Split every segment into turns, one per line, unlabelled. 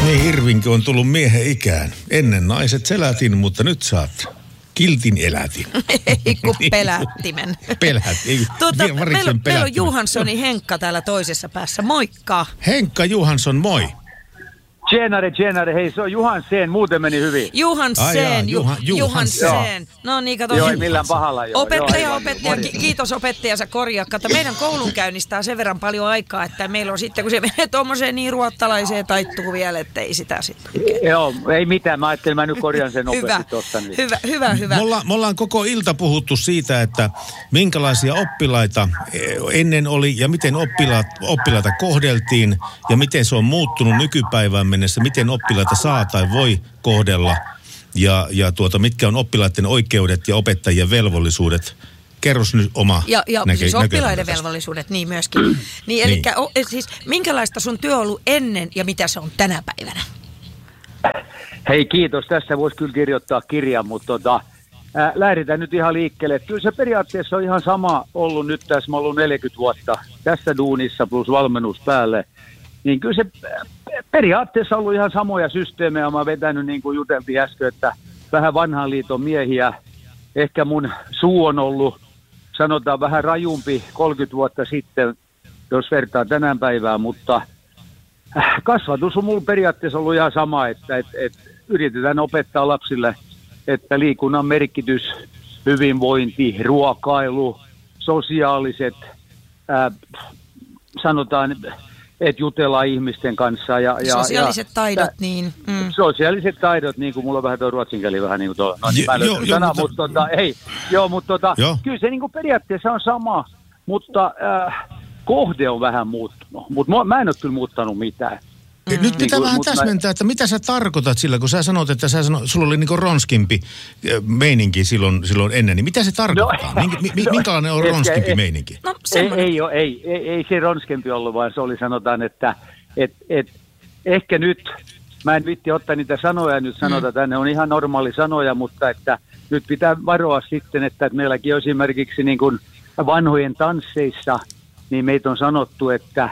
Niin, Irvinki on tullut miehen ikään. Ennen naiset selätin, mutta nyt saat kiltin elätin.
Ei kun pelättimen. Meillä on Johanssonin Henkka täällä toisessa päässä. Moikka.
Henkka Johansson, moi.
Tjenare, hei, se on Johansen, muuten meni hyvin.
Johansen. No niin, kato.
Joo, ei millään pahalla.
Opettaja, kiitos opettaja, sä korjaa. Kato, meidän koulun käynnistää sen verran paljon aikaa, että meillä on sitten, kun se menee tuommoiseen niin ruottalaiseen taittuu vielä, että ei sitä sitten.
Joo, ei mitään, mä ajattelin, mä nyt korjaan sen nopeasti tosta. Niin.
Hyvä.
Me ollaan koko ilta puhuttu siitä, että minkälaisia oppilaita ennen oli ja miten oppilaita kohdeltiin ja miten se on muuttunut nykypäivään mennessä, miten oppilaita saa tai voi kohdella ja mitkä on oppilaiden oikeudet ja opettajien velvollisuudet. Kerros nyt oma
Ja siis oppilaiden velvollisuudet, niin myöskin. Niin, eli siis minkälaista sun työ on ollut ennen ja mitä se on tänä päivänä?
Hei, kiitos. Tässä voisi kyllä kirjoittaa kirjan, mutta lähdetään nyt ihan liikkeelle. Kyllä se periaatteessa on ihan sama ollut nyt tässä. Mä oon ollut 40 vuotta tässä duunissa plus valmennus päälle. Niin kyllä se periaatteessa on ollut ihan samoja systeemejä. Mä oon vetänyt, niin kuin juteltiin äsken, että vähän vanhan liiton miehiä. Ehkä mun suu on ollut, sanotaan, vähän rajumpi 30 vuotta sitten, jos vertaa tänään päivään, mutta kasvatus on mulla periaatteessa ollut ihan sama, että yritetään opettaa lapsille, että liikunnan merkitys, hyvinvointi, ruokailu, sosiaaliset, sanotaan, että jutellaan ihmisten kanssa.
Sosiaaliset taidot, niin.
Sosiaaliset taidot, niin kuin mulla on vähän tuo ruotsinkieli vähän niin kuin tuo. No niin, mä löysin sana, mutta kyllä se niin kuin periaatteessa on sama, mutta kohde on vähän muuttunut. Mutta mä en ole kyllä muuttanut mitään.
Nyt pitää vähän täsmentää, että mitä sä tarkoitat sillä, kun sä sanot, että sulla oli niinku ronskimpi meininki silloin ennen, niin mitä se tarkoittaa? Minkälainen on ronskimpi meininki?
No,
ei se ronskimpi ollut, vaan se oli, sanotaan, että ehkä nyt, mä en viitti ottaa niitä sanoja nyt sanota tänne, on ihan normaali sanoja, mutta että nyt pitää varoa sitten, että meilläkin esimerkiksi niin kuin vanhojen tansseissa, niin meitä on sanottu, että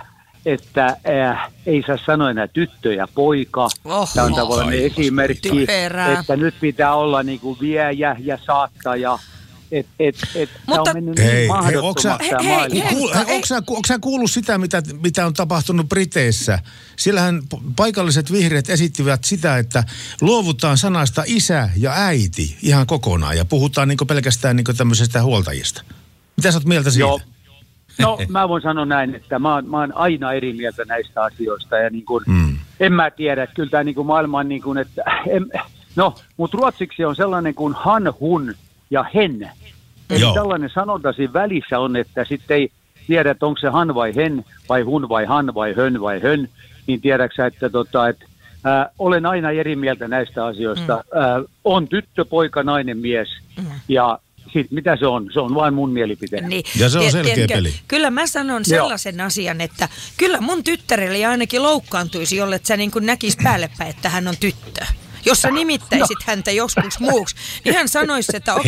ei saa sanoa enää tyttö ja poika. Tämä on tavallaan esimerkki, että nyt pitää olla niin kuin viejä ja saattaja. Tämä on mennyt niin mahdottomaksi tämä maailma.
Onko sä kuullut sitä, mitä on tapahtunut Briteissä? Siellähän paikalliset vihreät esittivät sitä, että luovutaan sanasta isä ja äiti ihan kokonaan ja puhutaan niin pelkästään niin tämmöisestä huoltajista. Mitä sä oot mieltä siitä?
Joo. No, mä voin sanoa näin, että mä oon aina eri mieltä näistä asioista ja niin kuin, en mä tiedä, että kyllä tämä niin kuin maailma on niin kuin, että mutta ruotsiksi on sellainen kuin han, hun ja hen. Eli tällainen sanonta siinä välissä on, että sitten ei tiedä, että onko se han vai hen, vai hun vai han vai hön vai hön, niin tiedäksä, että olen aina eri mieltä näistä asioista. On tyttö, poika, nainen, mies ja sitten mitä se on? Se on vain mun mielipiteeni.
Niin. Ja se on selkeä peli.
Kyllä mä sanon sellaisen asian, että kyllä mun tyttärelle ainakin loukkaantuisi, jollet sä niin kuin näkis päällepäin, että hän on tyttö. Jos sä nimittäisit häntä joskus muuksi, niin hän sanoisi, että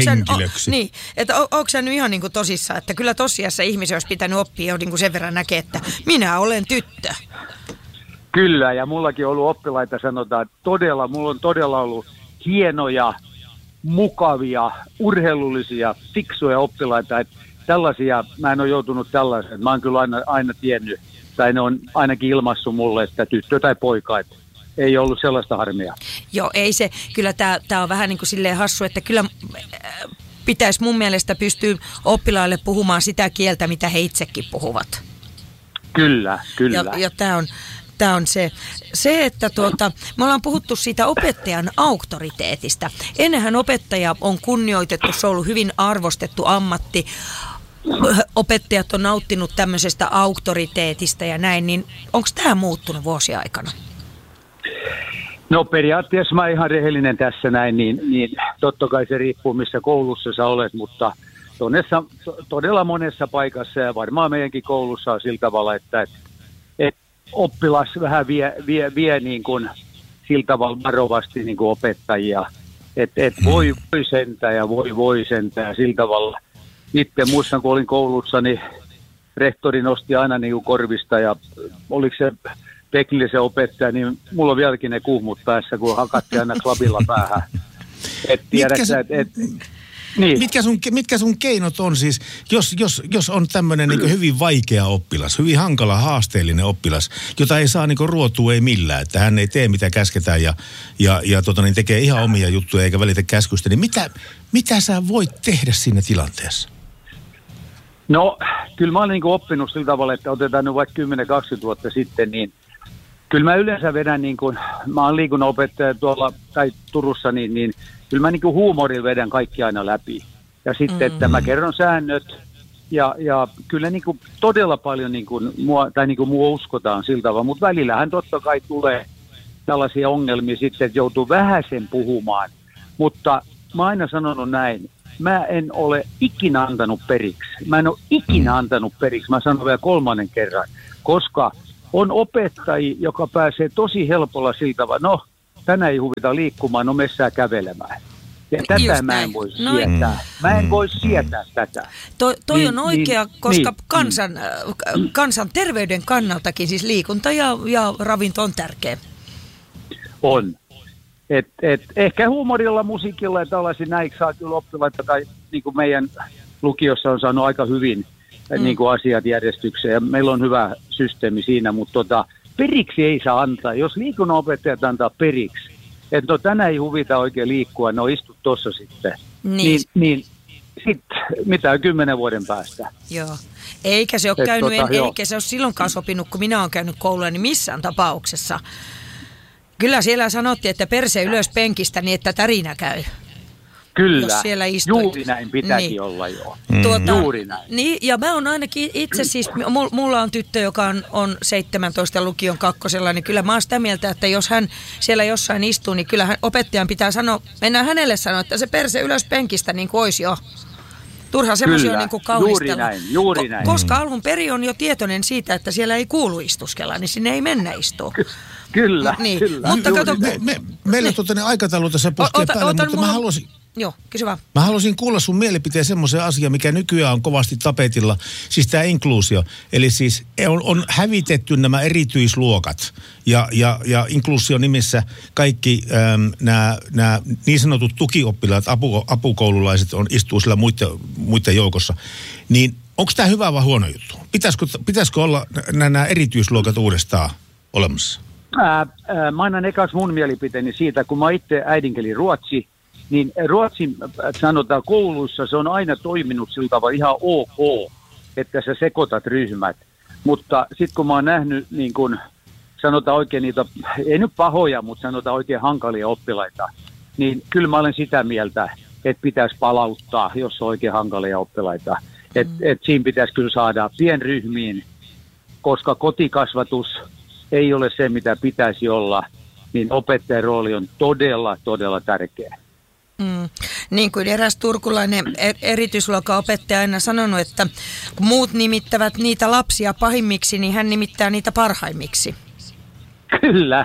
onko sä nyt ihan niin kuin tosissaan, että kyllä tosiassa ihmisen olisi pitänyt oppia jo niin kuin sen verran näkee, että minä olen tyttö.
Kyllä, ja mullakin on ollut oppilaita, sanotaan, että mulla on todella ollut hienoja, mukavia, urheilullisia, fiksuja oppilaita, että tällaisia, mä en ole joutunut tällaiseen, mä oon kyllä aina tiennyt, tai ne on ainakin ilmaissut mulle, että tyttö tai poika, että ei ollut sellaista harmia.
Joo, ei se, kyllä tää on vähän niin kuin silleen hassu, että kyllä pitäisi mun mielestä pystyä oppilaille puhumaan sitä kieltä, mitä he itsekin puhuvat.
Kyllä.
Ja tämä on se, että me ollaan puhuttu siitä opettajan auktoriteetista. Ennenhän opettaja on kunnioitettu, se on ollut hyvin arvostettu ammatti. Opettajat on nauttinut tämmöisestä auktoriteetista ja näin, niin onko tämä muuttunut vuosien aikana?
No periaatteessa mä ihan rehellinen tässä näin, niin totta kai se riippuu missä koulussa sä olet, mutta todella monessa paikassa ja varmaan meidänkin koulussa on sillä tavalla, että oppilas vähän vie niin kuin sillä tavalla varovasti niin kuin opettajia, että voi sentää ja voi sentää sillä tavalla. Itse muistan, kun olin koulussa, niin rehtori nosti aina niin kuin korvista ja oliko se teknillisen opettajan, niin mulla on vieläkin ne kuhmut päässä, kun hakattiin aina klabilla päähän. Niin.
Mitkä sun keinot on siis, jos on tämmöinen niin hyvin vaikea oppilas, hyvin hankala, haasteellinen oppilas, jota ei saa niin ruotua ei millään, että hän ei tee mitä käsketään ja tekee ihan omia juttuja eikä välitä käskystä, niin mitä sä voit tehdä siinä tilanteessa?
No, kyllä mä olen niin oppinut sillä tavalla, että otetaan nyt vaikka 10-20 vuotta sitten, niin kyllä mä yleensä vedän, niin kuin, mä oon liikunnanopettaja tuolla tai Turussa, niin kyllä mä niin kuin huumorilla vedän kaikki aina läpi. Ja sitten, että mä kerron säännöt ja kyllä niin kuin todella paljon niin kuin mua uskotaan sillä tavalla, mutta välillähän totta kai tulee tällaisia ongelmia sitten, että joutuu vähäsen puhumaan. Mutta mä oon aina sanonut näin, mä en ole ikinä antanut periksi. Mä en ole ikinä antanut periksi, mä sanon vielä 3. kerran, koska on opettajia, joka pääsee tosi helpolla siltä tavalla, no tänään ei huvita liikkumaan, no messään kävelemään. Ja tätä mä en voi sietää. Mä en voi sietää tätä.
Toi on oikea, koska kansan terveyden kannaltakin siis liikunta ja ravinto on tärkeä. On.
Ehkä huumorilla, musiikilla ja tällaisia näin saa kyllä oppilaita, tai niin kuin meidän lukiossa on saanut aika hyvin niin kuin asiat järjestykseen. Ja meillä on hyvä systeemi siinä, mutta periksi ei saa antaa. Jos liikunnanopettajat antaa periksi, että tänään ei huvita oikein liikkua, no istu tuossa sitten. Niin sitten mitä 10 vuoden päästä.
Joo. Eikä se ole käynyt, eikä se ole silloinkaan sopinut, kun minä olen käynyt koulua, niin missään tapauksessa. Kyllä siellä sanottiin, että perse ylös penkistä niin, että tärinä käy.
Kyllä, juuri näin pitääkin olla jo. Juuri näin.
Niin, ja mä oon ainakin itse siis, mulla on tyttö, joka on 17 lukion 2, niin kyllä mä oon sitä mieltä, että jos hän siellä jossain istuu, niin kyllähän opettajan pitää sanoa, mennään hänelle sanoa, että se perse ylös penkistä niin kuin olisi jo. Turha semmoisia niin kuin kauhistella.
Juuri näin.
Koska alun perin on jo tietoinen siitä, että siellä ei kuulu istuskella, niin sinne ei mennä istua.
Kyllä.
Mutta kato,
meillä on aikataulu tässä poskeen päällä, mutta mä haluaisin...
Joo, kysy vaan.
Mä haluaisin kuulla sun mielipiteen semmoisen asian, mikä nykyään on kovasti tapetilla, siis tämä inkluusio. Eli siis on hävitetty nämä erityisluokat ja inkluusion nimissä kaikki nämä niin sanotut tukioppilaat, apukoululaiset istuu sillä muiden joukossa. Niin onko tämä hyvä vai huono juttu? Pitäisikö olla nämä erityisluokat uudestaan olemassa?
Mä annan ekaksi mun mielipiteeni siitä, kun mä itse äidinkieli ruotsi, niin Ruotsin, sanotaan kouluissa, se on aina toiminut sillä tavalla ihan ok, että sä sekoitat ryhmät. Mutta sitten kun mä oon nähnyt, niin kun sanotaan oikein niitä, ei nyt pahoja, mutta sanotaan oikein hankalia oppilaita, niin kyllä mä olen sitä mieltä, että pitäisi palauttaa, jos on oikein hankalia oppilaita. Että siinä pitäisi kyllä saada pienryhmiin, koska kotikasvatus ei ole se, mitä pitäisi olla, niin opettajan rooli on todella, todella tärkeä.
Niin kuin eräs turkulainen erityisluokan opettaja aina sanonut, että kun muut nimittävät niitä lapsia pahimmiksi, niin hän nimittää niitä parhaimmiksi.
Kyllä.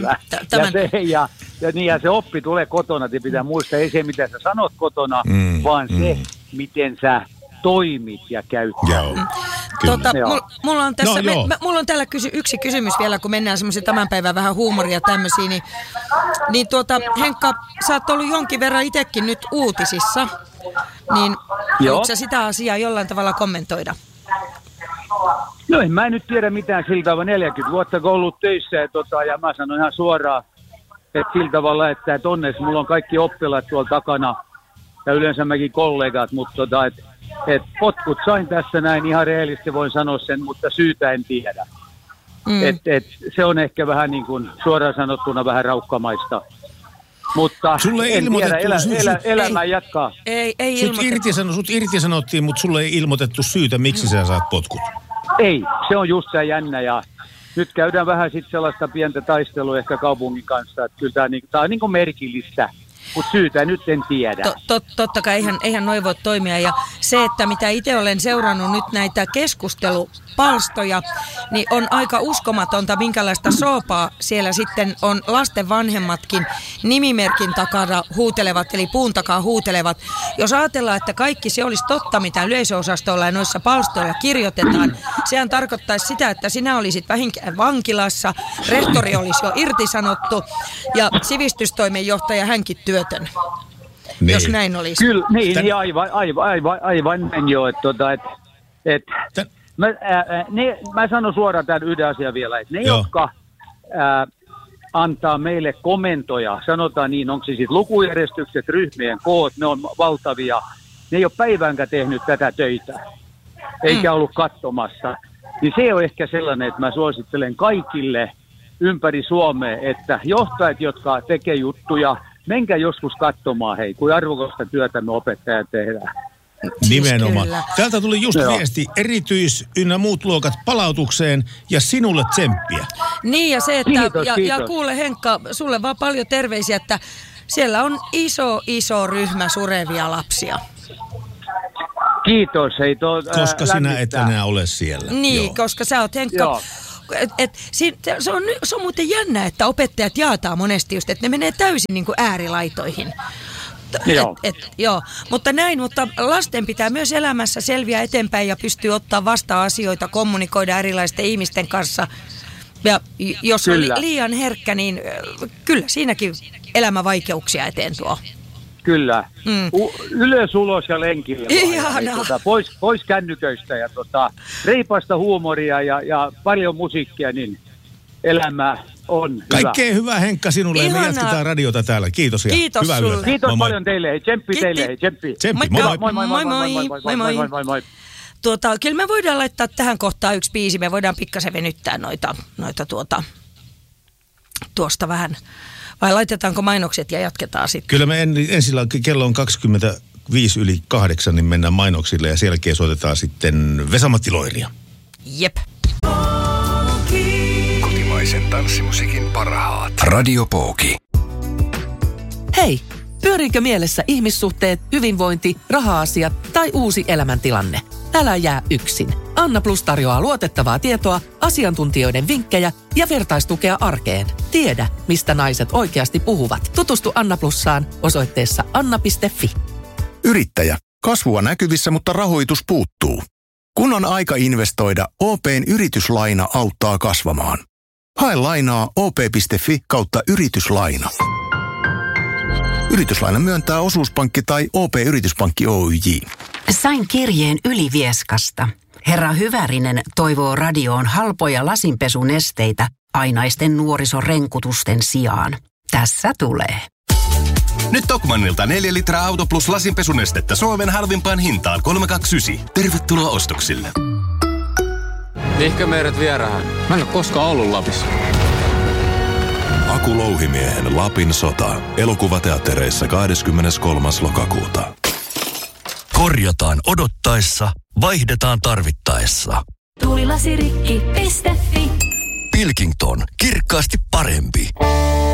Ja se oppi tulee kotona, että pitää muistaa, ei se mitä sä sanot kotona, vaan se miten sä toimit ja käyttää.
Mulla on tässä, mulla on täällä yksi kysymys vielä, kun mennään semmoisen tämän päivän vähän huumoria tämmöisiä, niin Henkka, sä oot ollut jonkin verran itsekin nyt uutisissa, niin haluatko sä sitä asiaa jollain tavalla kommentoida?
No en mä nyt tiedä mitään sillä tavalla, 40 vuotta kun ollut töissä ja mä sanon ihan suoraan, että sillä tavalla, että onneksi mulla on kaikki oppilaat tuolla takana ja yleensä mäkin kollegat, mutta että potkut sain tässä näin, ihan rehellisesti voin sanoa sen, mutta syytä en tiedä. Se on ehkä vähän niin kuin suoraan sanottuna vähän raukkamaista. Mutta elämä jatkaa.
Ei ilmoitettu.
Sut irtisanottiin, mutta sulle ei ilmoitettu syytä, miksi sä saat potkut.
Ei, se on just se jännä ja nyt käydään vähän sitten sellaista pientä taistelua ehkä kaupungin kanssa, että kyllä tämä on niin kuin merkillistä. Mutta syytä nyt en tiedä.
Totta kai eihän noin voi toimia. Ja se, että mitä itse olen seurannut nyt näitä palstoja, niin on aika uskomatonta, minkälaista soopaa siellä sitten on lasten vanhemmatkin nimimerkin takana huutelevat, eli puun takaa huutelevat. Jos ajatellaan, että kaikki se olisi totta, mitä yleisöosastolla ja noissa palstoilla kirjoitetaan, sehän tarkoittaisi sitä, että sinä olisit vähintään vankilassa, rehtori olisi jo irtisanottu ja sivistystoimenjohtaja hänkin työtön. Niin. Jos näin olisi.
Kyllä, niin aivan näin jo. Mä sanon suoraan tämän yhden asian vielä, että ne, jotka antaa meille komentoja, sanotaan niin, onko se sitten lukujärjestykset, ryhmien koot, ne on valtavia, ne ei ole päiväänkään tehnyt tätä töitä, eikä ollut katsomassa. Niin se on ehkä sellainen, että mä suosittelen kaikille ympäri Suomea, että johtajat, jotka tekee juttuja, menkää joskus katsomaan, hei, kuin arvokasta työtä me opettajat tehdään.
Nimenomaan. Täältä tuli just viesti, erityis- ynnä muut luokat palautukseen ja sinulle tsemppiä.
Niin ja se, että kiitos. Ja kuule Henkka, sulle vaan paljon terveisiä, että siellä on iso ryhmä surevia lapsia.
Kiitos. Hei,
koska sinä et enää ole siellä.
Niin, koska sä oot Henkka. Se on muuten jännä, että opettajat jaataa monesti just, että ne menee täysin niin kuin äärilaitoihin. Mutta lasten pitää myös elämässä selviä eteenpäin ja pystyy ottaa vastaan asioita, kommunikoida erilaisten ihmisten kanssa. Ja jos on liian herkkä, niin kyllä siinäkin elämävaikeuksia eteen tuo.
Kyllä. Ylös, ulos ja lenkille. Pois kännyköistä ja reipasta huumoria ja paljon musiikkia, niin elämä on hyvä.
Kaikkea hyvää Henkka sinulle ja me jatketaan radiota täällä. Kiitos ja
kiitos
hyvää
sulle.
yötä.
Kiitos paljon teille. Hei, tsemppi teille. Hei, tsemppi.
Moi. Kyllä me voidaan laittaa tähän kohtaan yksi biisi. Me voidaan pikkasen venyttää noita tuosta vähän. Vai laitetaanko mainokset ja jatketaan sitten?
Kyllä me ensin kello on 7:25, niin mennään mainoksille ja sen jälkeen soitetaan sitten Vesa-Matti Loiria.
Jep.
Kotimaisen tanssimusiikin parhaat. Radio Pooki.
Hei, pyöriikö mielessä ihmissuhteet, hyvinvointi, raha-asiat tai uusi elämäntilanne? Älä jää yksin. Anna Plus tarjoaa luotettavaa tietoa, asiantuntijoiden vinkkejä ja vertaistukea arkeen. Tiedä, mistä naiset oikeasti puhuvat. Tutustu Anna Plussaan osoitteessa anna.fi.
Yrittäjä. Kasvua näkyvissä, mutta rahoitus puuttuu. Kun on aika investoida, OP:n yrityslaina auttaa kasvamaan. Hae lainaa op.fi/yrityslaina. Yrityslaina myöntää osuuspankki tai OP-yrityspankki Oyj.
Sain kirjeen Ylivieskasta. Herra Hyvärinen toivoo radioon halpoja lasinpesunesteitä ainaisten nuorisorenkutusten sijaan. Tässä tulee.
Nyt Tokmannilta 4 litraa Auto Plus lasinpesunestettä Suomen halvimpaan hintaan 329. Tervetuloa ostoksille.
Mihinkä meidät viedään? Mä en ole koskaan ollut Lapissa.
Aku Louhimiehen Lapin sota. Elokuvateattereissa 23. lokakuuta.
Korjataan odottaessa, vaihdetaan tarvittaessa.
Tuulilasirikki.fi.
Pilkington, kirkkaasti parempi.